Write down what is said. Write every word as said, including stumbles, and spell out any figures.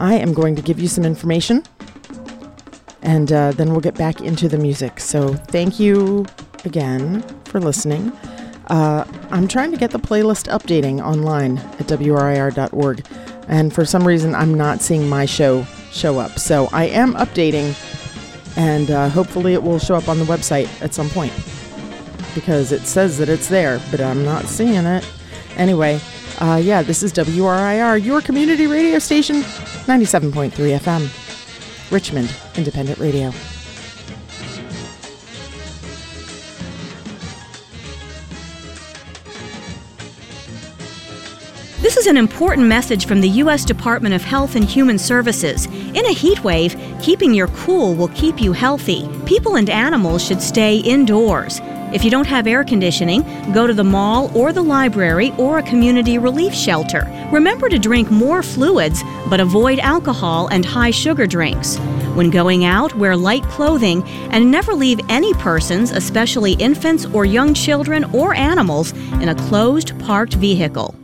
I am going to give you some information, and uh, then we'll get back into the music. So thank you again for listening. Uh, I'm trying to get the playlist updating online at W R I R dot org, and for some reason I'm not seeing my show show up. So I am updating, and uh, hopefully it will show up on the website at some point, because it says that it's there, but I'm not seeing it. Anyway, uh, yeah, this is W R I R, your community radio station, ninety-seven point three F M, Richmond Independent Radio. This is an important message from the U S Department of Health and Human Services. In a heat wave, keeping your cool will keep you healthy. People and animals should stay indoors. If you don't have air conditioning, go to the mall or the library or a community relief shelter. Remember to drink more fluids, but avoid alcohol and high sugar drinks. When going out, wear light clothing and never leave any persons, especially infants or young children or animals, in a closed, parked vehicle.